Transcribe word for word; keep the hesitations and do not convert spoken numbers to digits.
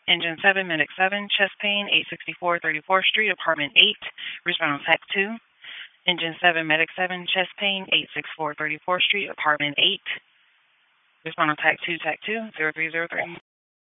Engine seven, Medic seven, chest pain, eight sixty-four thirty-fourth Street, Apartment eight. Respond on Tech two. Engine seven, Medic seven, chest pain, eight sixty-four thirty-fourth Street, Apartment eight. Respond on Tech two, Tech two, zero three zero three.